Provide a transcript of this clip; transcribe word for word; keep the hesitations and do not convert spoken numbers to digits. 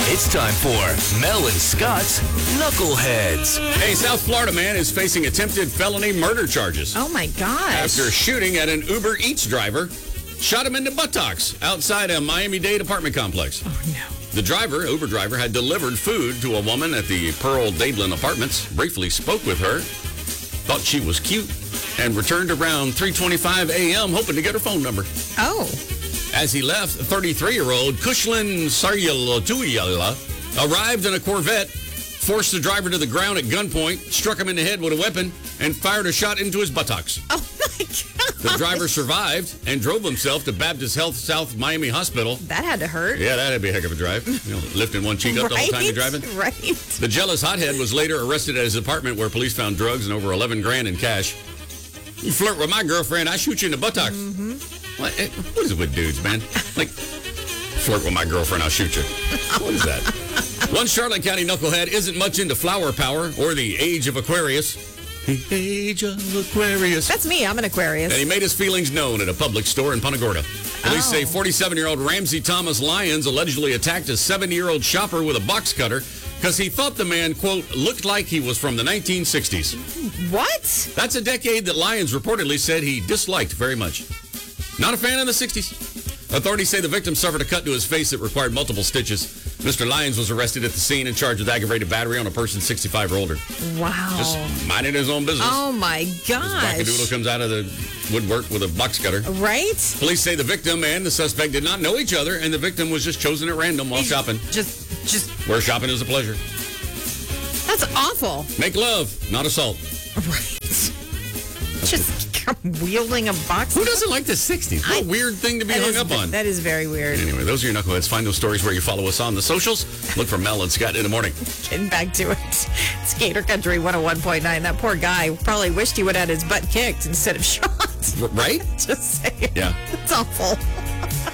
It's time for Mel and Scott's Knuckleheads. A South Florida man is facing attempted felony murder charges Oh, my gosh. after shooting at an Uber Eats driver, shot him in the buttocks outside a Miami-Dade apartment complex. Oh, no. The driver, Uber driver, had delivered food to a woman at the Pearl Dadeland Apartments, briefly spoke with her, thought she was cute, and returned around three twenty-five a.m. hoping to get her phone number. Oh. As he left, thirty-three-year-old Kushlin Saryalotuyala arrived in a Corvette, forced the driver to the ground at gunpoint, struck him in the head with a weapon, and fired a shot into his buttocks. Oh, my God. The driver survived and drove himself to Baptist Health South Miami Hospital. That had to hurt. Yeah, that'd be a heck of a drive. You know, lifting one cheek up the whole time you're driving. Right. The jealous hothead was later arrested at his apartment where police found drugs and over eleven grand in cash. You flirt with my girlfriend, I shoot you in the buttocks. Mm-hmm. What, what is it with dudes, man? Like, flirt with my girlfriend, I'll shoot you. What is that? One Charlotte County knucklehead isn't much into flower power or the age of Aquarius. The age of Aquarius. That's me. I'm an Aquarius. And he made his feelings known at a Publix store in Punta Gorda. Police Oh. say forty-seven-year-old Ramsey Thomas Lyons allegedly attacked a seventy-year-old shopper with a box cutter because he thought the man, quote, looked like he was from the nineteen sixties. What? That's a decade that Lyons reportedly said he disliked very much. Not a fan of the sixties. Authorities say the victim suffered a cut to his face that required multiple stitches. Mister Lyons was arrested at the scene and charged with aggravated battery on a person sixty-five or older. Wow. Just minding his own business. Oh, my gosh. Wackadoodle comes out of the woodwork with a box cutter. Right? Police say the victim and the suspect did not know each other, and the victim was just chosen at random while shopping. Just, just, Where shopping is a pleasure. that's awful. Make love, not assault. Right. Just wielding a box. Who doesn't like the sixties? What a weird thing to be That hung is- up on. That is very weird. Anyway, those are your knuckleheads. Find those stories where you follow us on the socials. Look for Mel and Scott in the morning. Getting back to it. Skater Country one oh one point nine. That poor guy probably wished he would have had his butt kicked instead of shot. Right? Just saying. Yeah. It's awful.